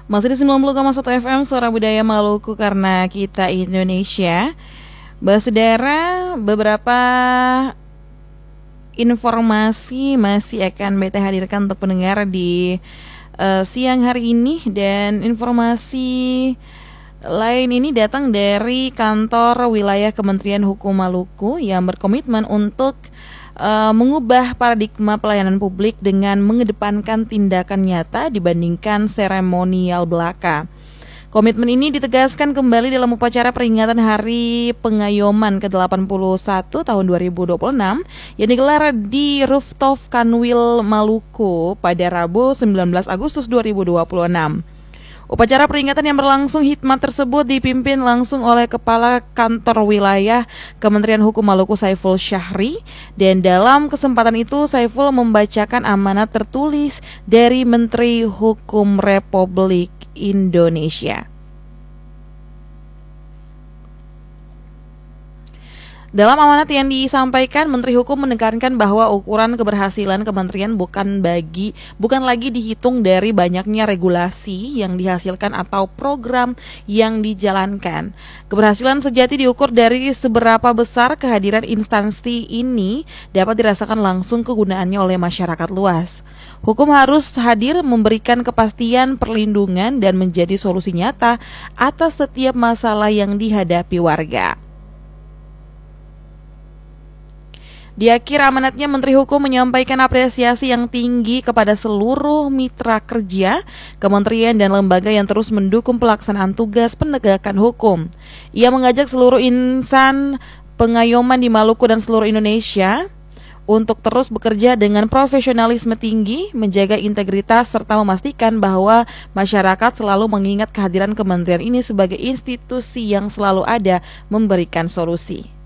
Masih di 90,1 FM Suara Budaya Maluku karena kita Indonesia. Saudara, beberapa informasi masih akan BT hadirkan untuk pendengar di siang hari ini. Dan informasi lain ini datang dari kantor wilayah Kementerian Hukum Maluku yang berkomitmen untuk mengubah paradigma pelayanan publik dengan mengedepankan tindakan nyata dibandingkan seremonial belaka. Komitmen ini ditegaskan kembali dalam upacara peringatan Hari Pengayoman ke-81 tahun 2026 yang digelar di Rooftop Kanwil Maluku pada Rabu 19 Agustus 2026. Upacara peringatan yang berlangsung hikmat tersebut dipimpin langsung oleh Kepala Kantor Wilayah Kementerian Hukum Maluku Saiful Syahri, dan dalam kesempatan itu Saiful membacakan amanat tertulis dari Menteri Hukum Republik Indonesia. Dalam amanat yang disampaikan, Menteri Hukum menekankan bahwa ukuran keberhasilan kementerian bukan lagi dihitung dari banyaknya regulasi yang dihasilkan atau program yang dijalankan. Keberhasilan sejati diukur dari seberapa besar kehadiran instansi ini dapat dirasakan langsung kegunaannya oleh masyarakat luas. Hukum harus hadir memberikan kepastian, perlindungan, dan menjadi solusi nyata atas setiap masalah yang dihadapi warga. Di akhir amanatnya, Menteri Hukum menyampaikan apresiasi yang tinggi kepada seluruh mitra kerja, kementerian dan lembaga yang terus mendukung pelaksanaan tugas penegakan hukum. Ia mengajak seluruh insan pengayoman di Maluku dan seluruh Indonesia untuk terus bekerja dengan profesionalisme tinggi, menjaga integritas serta memastikan bahwa masyarakat selalu mengingat kehadiran kementerian ini sebagai institusi yang selalu ada memberikan solusi.